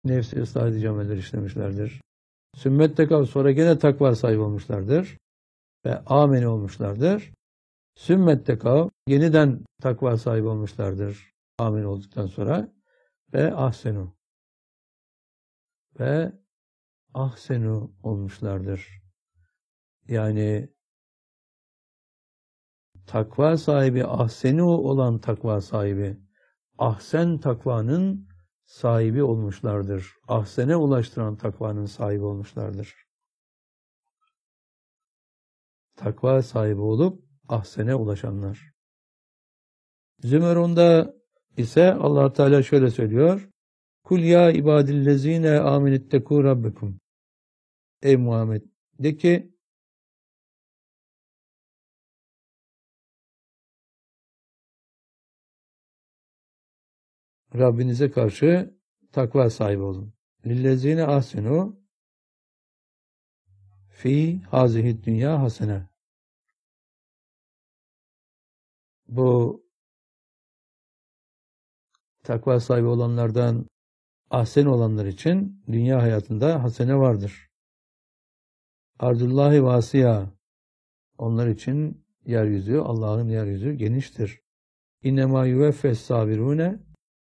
nefsi ıslah edici ameller işlemişlerdir. Sümmet tekav sonra gene takva sahibi olmuşlardır. Ve ameni olmuşlardır. Sümmet tekav yeniden takva sahibi olmuşlardır. Amin olduktan sonra. Ve ahsenu. Ve ahsenu olmuşlardır. Yani takva sahibi, ahsenu olan takva sahibi, ahsen takvanın sahibi olmuşlardır. Ahsene ulaştıran takvanın sahibi olmuşlardır. Takva sahibi olup ahsene ulaşanlar. Zümer 10'da ise Allah Teala şöyle söylüyor. Kul ya ibadillezine aminitteku rabbekum. Ey Muhammed, de ki Rabbinize karşı takva sahibi olun. Lillezine ahsenu fi hazihi dünya hasene. Bu takva sahibi olanlardan ahsen olanlar için dünya hayatında hasene vardır. Ardullahi vasiya. Onlar için yeryüzü, Allah'ın yeryüzü geniştir. İnnemâ yüveffes sabirûne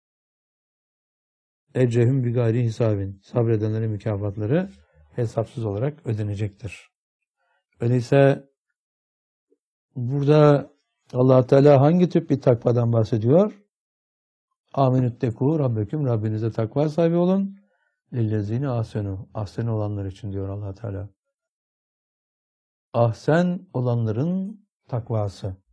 ecrehum bi gayri hisabin. Sabredenlerin mükafatları hesapsız olarak ödenecektir. Öyleyse burada Allah Teala hangi tip bir takvadan bahsediyor? Aminüttekû rabbeküm. Rabbinize takva sahibi olun. Lillezine ahsenu. Ahsen olanlar için diyor Allah Teala. Ahsen olanların takvası.